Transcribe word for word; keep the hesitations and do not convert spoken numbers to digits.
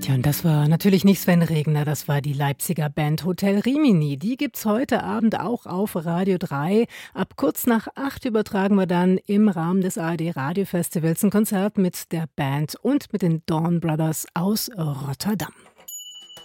Ja, und das war natürlich nicht Sven Regner, das war die Leipziger Band Hotel Rimini. Die gibt's heute Abend auch auf Radio drei. Ab kurz nach acht übertragen wir dann im Rahmen des A R D Radiofestivals ein Konzert mit der Band und mit den Dawn Brothers aus Rotterdam.